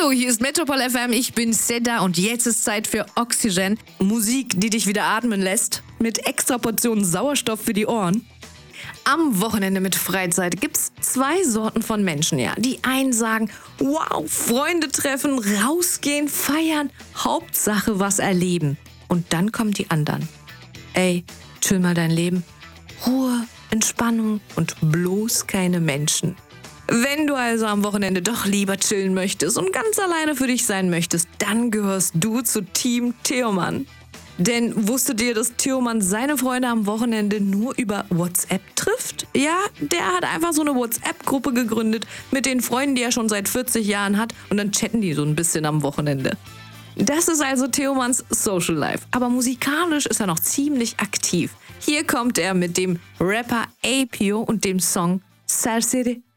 Hallo, hier ist Metropol FM, ich bin Seda und jetzt ist Zeit für Oxygen. Musik, die dich wieder atmen lässt, mit extra Portionen Sauerstoff für die Ohren. Am Wochenende mit Freizeit gibt's zwei Sorten von Menschen, ja. Die einen sagen, wow, Freunde treffen, rausgehen, feiern, Hauptsache was erleben. Und dann kommen die anderen. Ey, chill mal dein Leben. Ruhe, Entspannung und bloß keine Menschen. Wenn du also am Wochenende doch lieber chillen möchtest und ganz alleine für dich sein möchtest, dann gehörst du zu Team Theoman. Denn wusstet ihr, dass Theoman seine Freunde am Wochenende nur über WhatsApp trifft? Ja, der hat einfach so eine WhatsApp-Gruppe gegründet mit den Freunden, die er schon seit 40 Jahren hat, und dann chatten die so ein bisschen am Wochenende. Das ist also Theomans Social Life, aber musikalisch ist er noch ziemlich aktiv. Hier kommt er mit dem Rapper Apio und dem Song Serseri.